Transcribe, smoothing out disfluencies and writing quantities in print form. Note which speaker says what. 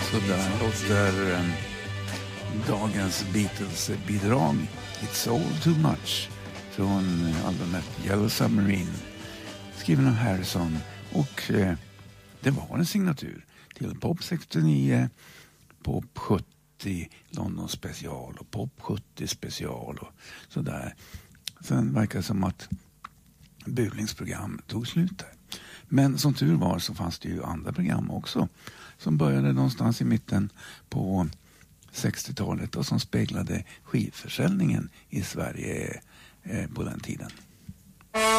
Speaker 1: Så där låter dagens Beatles-bidrag It's All Too Much från albumet Yellow Submarine, skriven av Harrison, och det var en signatur till Pop 69, Pop 70, London special och Pop 70 special och sådär. Sen verkar det som att budlingsprogram tog slut där. Men som tur var så fanns det ju andra program också som började någonstans i mitten på 60-talet och som speglade skivförsäljningen i Sverige på den tiden.